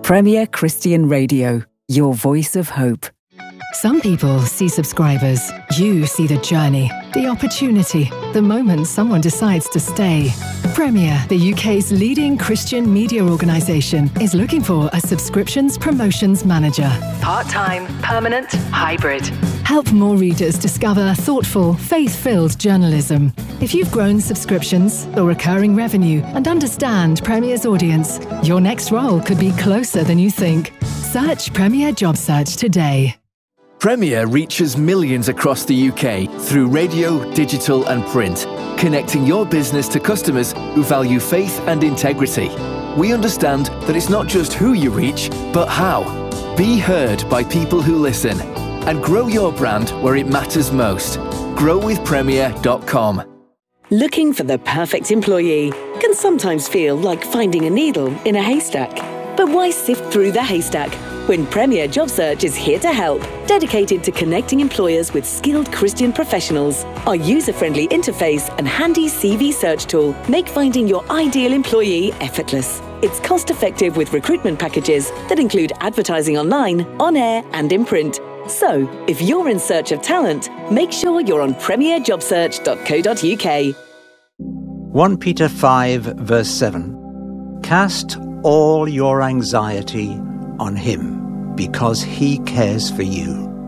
Premier Christian Radio, your voice of hope. Some people see subscribers. You see the journey, the opportunity, the moment someone decides to stay. Premier, the UK's leading Christian media organisation, is looking for a subscriptions promotions manager. Part-time, permanent, hybrid. Help more readers discover thoughtful, faith-filled journalism. If you've grown subscriptions or recurring revenue and understand Premier's audience, your next role could be closer than you think. Search Premier Job Search today. Premier reaches millions across the UK through radio, digital and print, connecting your business to customers who value faith and integrity. We understand that it's not just who you reach, but how. Be heard by people who listen and grow your brand where it matters most. growwithpremier.com. Looking for the perfect employee can sometimes feel like finding a needle in a haystack. But why sift through the haystack when Premier Job Search is here to help, dedicated to connecting employers with skilled Christian professionals? Our user-friendly interface and handy CV search tool make finding your ideal employee effortless. It's cost-effective with recruitment packages that include advertising online, on air and in print. So, if you're in search of talent, make sure you're on premierjobsearch.co.uk. 1 Peter 5, verse 7. Cast all your anxiety on him, because he cares for you.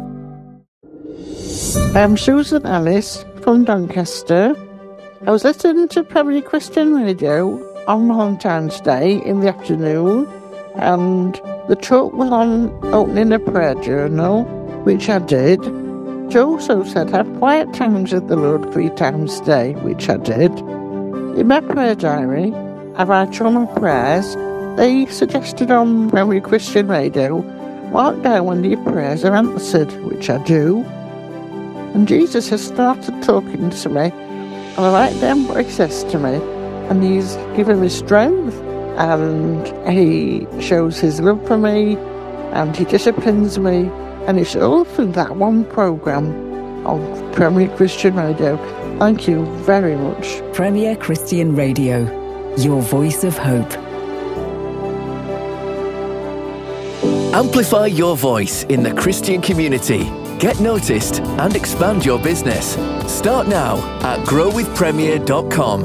I'm Susan Ellis from Doncaster. I was listening to Premier Christian Radio on Valentine's Day in the afternoon, and the talk was on opening a prayer journal, which I did. It also said have quiet times with the Lord 3 times a day, which I did. In my prayer diary, I write all my prayers. They suggested on Premier Christian Radio, mark down when your prayers are answered, which I do. And Jesus has started talking to me, and I write down what he says to me, and he's given me strength, and he shows his love for me, and he disciplines me, and it's all through that one programme of Premier Christian Radio. Thank you very much. Premier Christian Radio, your voice of hope. Amplify your voice in the Christian community. Get noticed and expand your business. Start now at growwithpremier.com.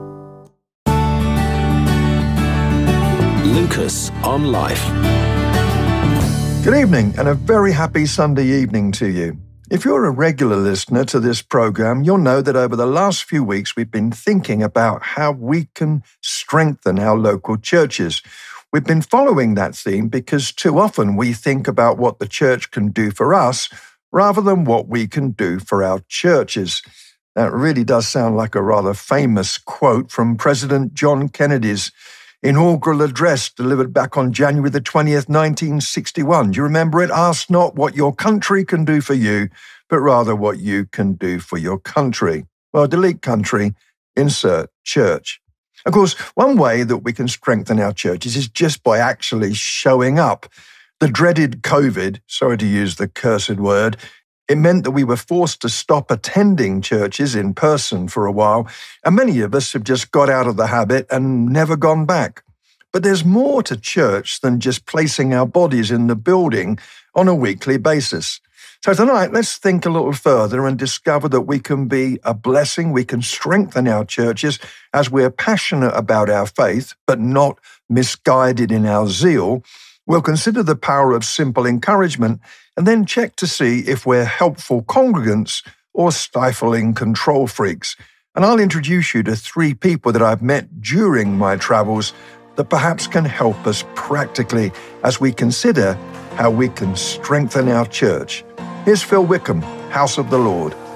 Lucas on Life. Good evening and a very happy Sunday evening to you. If you're a regular listener to this program, you'll know that over the last few weeks we've been thinking about how we can strengthen our local churches. We've been following that theme because too often we think about what the church can do for us rather than what we can do for our churches. That really does sound like a rather famous quote from President John Kennedy's inaugural address delivered back on January the 20th, 1961. Do you remember it? Ask not what your country can do for you, but rather what you can do for your country. Well, delete country, insert church. Of course, one way that we can strengthen our churches is just by actually showing up. The dreaded COVID, sorry to use the cursed word, it meant that we were forced to stop attending churches in person for a while, and many of us have just got out of the habit and never gone back. But there's more to church than just placing our bodies in the building on a weekly basis. So tonight, let's think a little further and discover that we can be a blessing, we can strengthen our churches as we're passionate about our faith, but not misguided in our zeal. We'll consider the power of simple encouragement and then check to see if we're helpful congregants or stifling control freaks. And I'll introduce you to 3 people that I've met during my travels that perhaps can help us practically as we consider how we can strengthen our church. Here's Phil Wickham, House of the Lord.